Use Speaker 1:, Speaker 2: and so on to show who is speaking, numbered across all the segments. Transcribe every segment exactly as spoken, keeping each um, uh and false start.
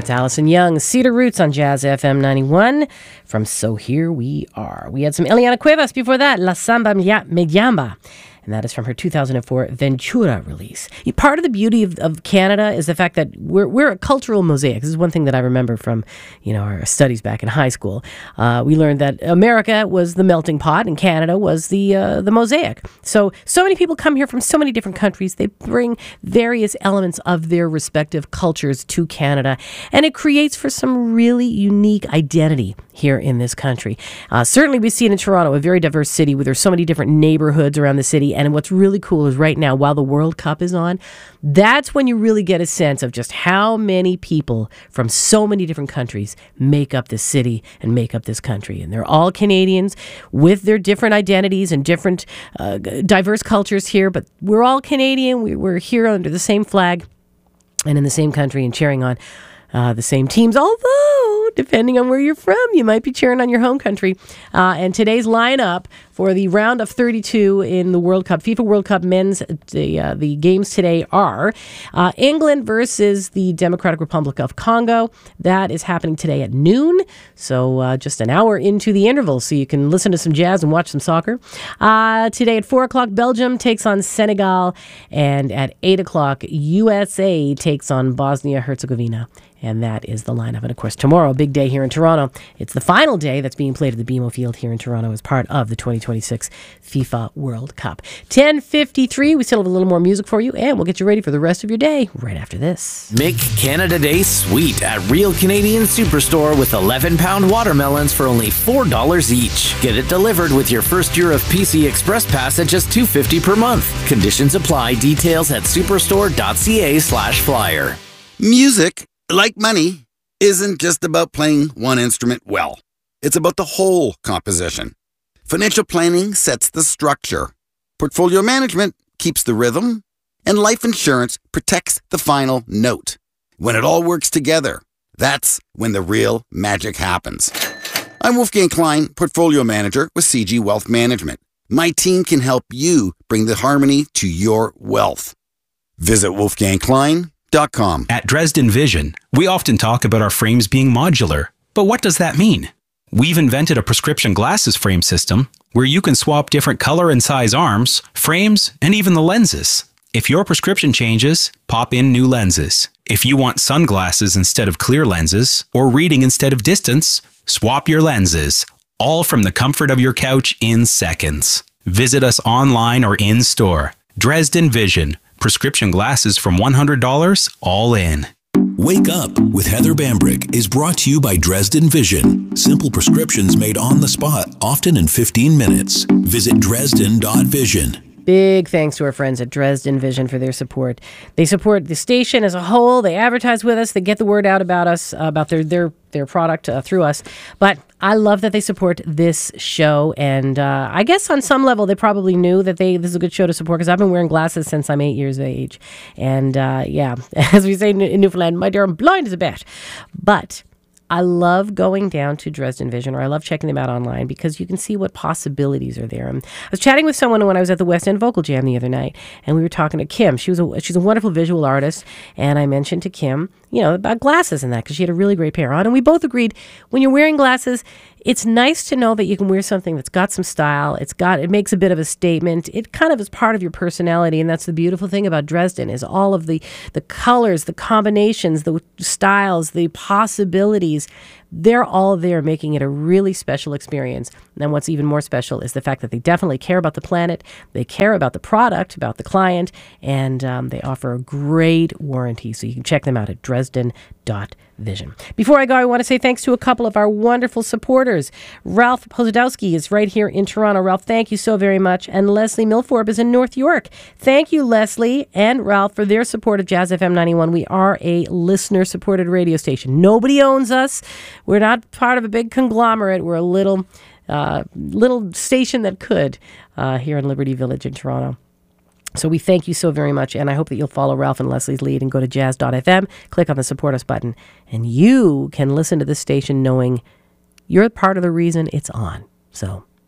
Speaker 1: That's Allison Young, Cedar Roots on Jazz F M ninety-one from So Here We Are. We had some Eliana Cuevas before that, La Samba Me Llama. And that is from her two thousand four Ventura release. Part of the beauty of, of Canada is the fact that we're we're a cultural mosaic. This is one thing that I remember from, you know, our studies back in high school. Uh, we learned that America was the melting pot and Canada was the uh, the mosaic. So, so many people come here from so many different countries. They bring various elements of their respective cultures to Canada, and it creates for some really unique identity here in this country. Uh, certainly we see it in Toronto, a very diverse city where there's so many different neighborhoods around the city. And what's really cool is right now, while the World Cup is on, that's when you really get a sense of just how many people from so many different countries make up this city and make up this country. And they're all Canadians with their different identities and different uh, diverse cultures here. But we're all Canadian. We, we're here under the same flag and in the same country and cheering on Uh, the same teams, although depending on where you're from, you might be cheering on your home country. Uh, and today's lineup for the round of thirty-two in the World Cup, FIFA World Cup men's, the uh, the games today are uh, England versus the Democratic Republic of Congo. That is happening today at noon, so uh, just an hour into the interval, so you can listen to some jazz and watch some soccer. Uh, today at four o'clock, Belgium takes on Senegal, and at eight o'clock, U S A takes on Bosnia-Herzegovina. And that is the lineup. And of course, tomorrow, a big day here in Toronto. It's the final day that's being played at the B M O Field here in Toronto as part of the twenty twenty-six FIFA World Cup. ten fifty-three, we still have a little more music for you, and we'll get you ready for the rest of your day right after this.
Speaker 2: Make Canada Day sweet at Real Canadian Superstore with eleven pound watermelons for only four dollars each. Get it delivered with your first year of P C Express Pass at just two dollars and fifty cents per month. Conditions apply. Details at superstore.ca slash flyer.
Speaker 3: Music, like money, isn't just about playing one instrument well. It's about the whole composition. Financial planning sets the structure. Portfolio management keeps the rhythm. And life insurance protects the final note. When it all works together, that's when the real magic happens. I'm Wolfgang Klein, Portfolio Manager with C G Wealth Management. My team can help you bring the harmony to your wealth. Visit wolfgang klein dot com.
Speaker 4: At Dresden Vision, we often talk about our frames being modular. But what does that mean? We've invented a prescription glasses frame system where you can swap different color and size arms, frames, and even the lenses. If your prescription changes, pop in new lenses. If you want sunglasses instead of clear lenses, or reading instead of distance, swap your lenses. All from the comfort of your couch in seconds. Visit us online or in store. Dresden Vision. Prescription glasses from one hundred dollars, all in.
Speaker 5: Wake Up with Heather Bambrick is brought to you by Dresden Vision. Simple prescriptions made on the spot, often in fifteen minutes. Visit dresden dot vision.
Speaker 1: Big thanks to our friends at Dresden Vision for their support. They support the station as a whole. They advertise with us. They get the word out about us, uh, about their their their product uh, through us. But I love that they support this show. And uh, I guess on some level, they probably knew that they this is a good show to support because I've been wearing glasses since I'm eight years of age. And uh, yeah, as we say in Newfoundland, my dear, I'm blind as a bat. But I love going down to Dresden Vision, or I love checking them out online because you can see what possibilities are there. And I was chatting with someone when I was at the West End Vocal Jam the other night, and we were talking to Kim. She was a, she's a wonderful visual artist, and I mentioned to Kim, you know, about glasses and that because she had a really great pair on. And we both agreed when you're wearing glasses, it's nice to know that you can wear something that's got some style. It's got, it makes a bit of a statement. It kind of is part of your personality, and that's the beautiful thing about Dresden is all of the the colors, the combinations, the styles, the possibilities. They're all there, making it a really special experience. And what's even more special is the fact that they definitely care about the planet, they care about the product, about the client, and um, they offer a great warranty. So you can check them out at dresden dot vision. Before I go, I want to say thanks to a couple of our wonderful supporters. Ralph Pozadowski is right here in Toronto. Ralph, thank you so very much. And Leslie Milforb is in North York. Thank you, Leslie and Ralph, for their support of Jazz F M ninety-one. We are a listener-supported radio station. Nobody owns us. We're not part of a big conglomerate. We're a little uh, little station that could uh, here in Liberty Village in Toronto. So we thank you so very much, and I hope that you'll follow Ralph and Leslie's lead and go to jazz dot f m, click on the Support Us button, and you can listen to this station knowing you're part of the reason it's on. So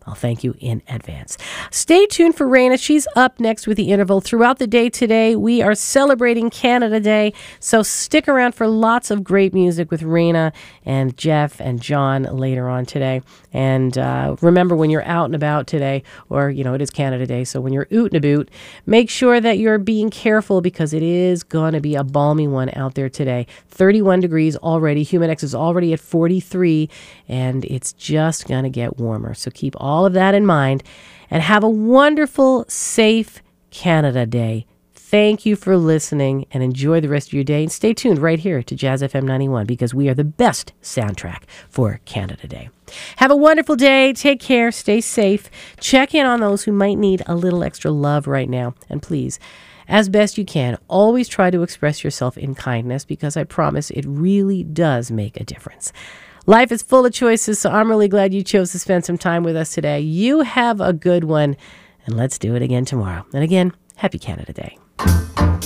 Speaker 1: I'll thank you in advance. Stay tuned for Raina. She's up next with the interval. Throughout the day today, we are celebrating Canada Day, so stick around for lots of great music with Raina and Jeff and John later on today. And uh, remember, when you're out and about today, or, you know, it is Canada Day, so when you're oot and about, make sure that you're being careful because it is going to be a balmy one out there today. thirty-one degrees already. Humidex is already at forty-three, and it's just going to get warmer. So keep all of that in mind and have a wonderful, safe Canada Day. Thank you for listening and enjoy the rest of your day. And stay tuned right here to Jazz F M ninety-one because we are the best soundtrack for Canada Day. Have a wonderful day. Take care. Stay safe. Check in on those who might need a little extra love right now. And please, as best you can, always try to express yourself in kindness because I promise it really does make a difference. Life is full of choices, so I'm really glad you chose to spend some time with us today. You have a good one, and let's do it again tomorrow. And again, happy Canada Day.